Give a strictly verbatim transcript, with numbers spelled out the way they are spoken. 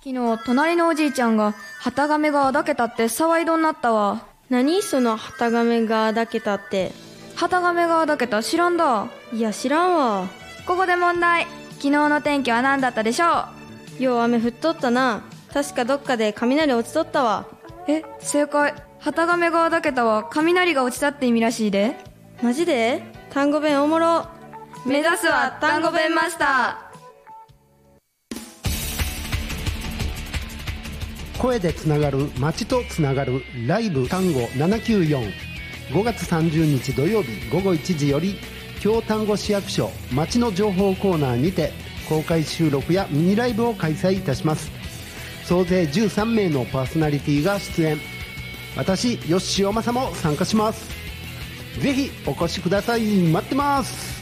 昨日、隣のおじいちゃんが、旗亀がだけたって騒いどんなったわ。 何その旗亀がだけたって。 旗亀がだけた知らんだ。 いや知らんわ。 ここで問題。昨日の天気は何だったでしょう。よう雨降っとったな。確かどっかで雷落ちとったわ。 え、正解。旗亀がだけたは雷が落ちたって意味らしいで。 マジで？単語弁おもろ。 目指すは単語弁マスター。 声でつながる、街とつながるライブ単語ななきゅうよん。ごがつさんじゅうにち土曜日ごごいちじより京丹後市役所街の情報コーナーにて公開収録やミニライブを開催いたします。総勢じゅうさんめいのパーソナリティが出演。私吉尾正も参加します。ぜひお越しください。待ってます。